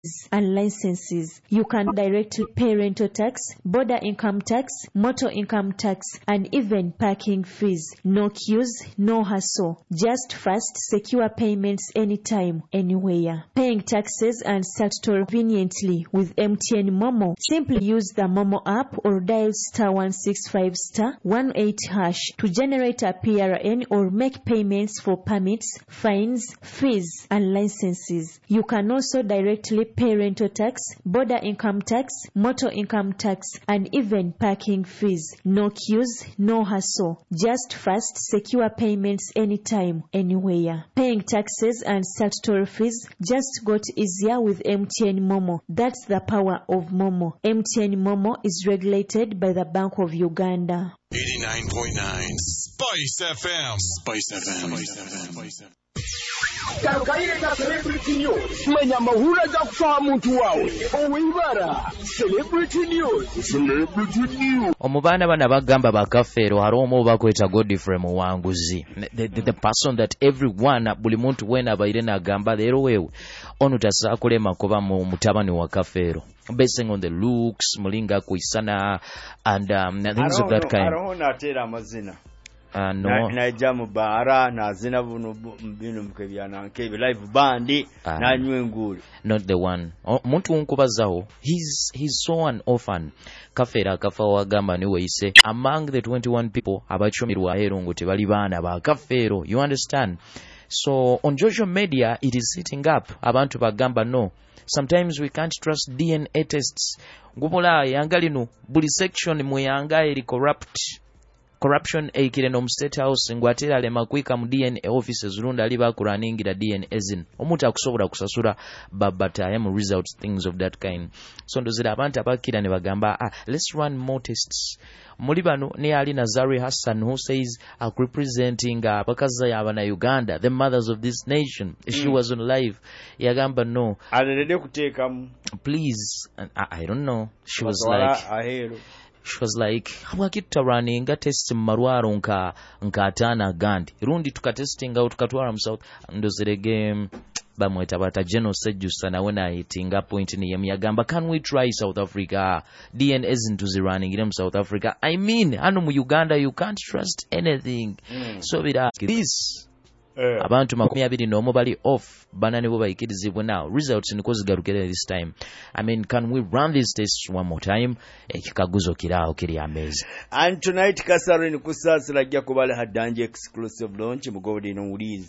and licenses. You can directly pay rental tax, border income tax, motor income tax, and even parking fees. No queues, no hassle. Just fast, secure payments anytime, anywhere. Paying taxes and statutory conveniently with MTN Momo. Simply use the Momo app or dial *165*18# to generate a PRN or make payments for permits, fines, fees, and licenses. You can also directly pay rental tax, border income tax, motor income tax, and even parking fees. No queues, no hassle. Just fast, secure payments anytime, anywhere. Paying taxes and statutory fees just got easier with MTN Momo. That's the power of Momo. MTN Momo is regulated by the Bank of Uganda. 89.9 Spice FM. Spice FM. Karukaire ka Celebrity News. Manya mahula za kufa muntu wawe. Owibara. Celebrity News. Celebrity News. Omubana bana bagamba bakafero haromo bakweta Godfrey Muwanguzi. The person that everyone buli muntu wena abaire nagamba lero wewe onu tasakulema kuba mu mutabani wa kafero. Basing on the looks, mulinga kuisana and things of that kind. Arona atera amazina. No. Na jamu bara na zina bino mkebyana nkebe live band na nywe. Not the one. Muntu unkubazaho. He's so an orphan. Kafera kafa wagamba niwe ise among the 21 people abachomirwa hero ngo tebali bana ba kafero. You understand? So on social media it is sitting up abantu bagamba no. Sometimes we can't trust DNA tests. Ngubula yangalinu buli section mu yanga eri corruption ekire no state house ngwatera le makwika mu DNA offices runda liba kuraningira DNA zin omuntu akusobola kusasura babata am results things of that kind. So ndozira abantu abakira ne bagamba let's run more tests. Mulibano ne ali Nazari Hassan who says representing bakaza yabana Uganda, the mothers of this nation. She was on live. Yagamba no. Alede kuteka please. I don't know. She was like habwakita running test marwaro nka atana gandi rundi tukatesting out tukatwara msouth ndozerege bamweta bata genocide jusana when I tinga point ni yagamba can we try South Africa DNA isn't running in South Africa. I mean hano mu Uganda you can't trust anything. So this abantu 20 nomo bali off banane bo bayikirizibwe now results niko zigarukira this time. I mean can we run this test one more time ekikaguzo kirao kiri amazing. And tonight Kasarani kusasira jya kubale hadanje exclusive launch mugodi no ulizi